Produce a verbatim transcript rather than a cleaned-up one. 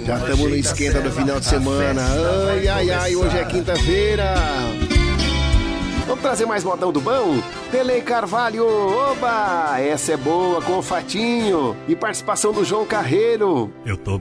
Já estamos no esquenta do final de semana. Ai, ai, ai, hoje é quinta-feira. Vamos trazer mais modão do bom? Pelei Carvalho, oba! Essa é boa, com o Fatinho. E participação do João Carreiro. Eu tô